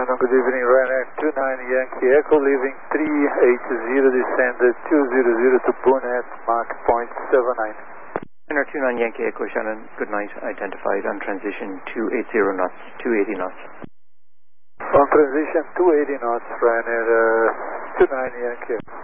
Shannon, good evening, Ryanair 29 Yankee Echo, leaving 380, descended 200 to Burnett, Mach .79. Ryanair 29 Yankee Echo, Shannon, good night, identified on transition 280 knots, 280 knots. On transition 280 knots, Ryanair 29 Yankee Echo.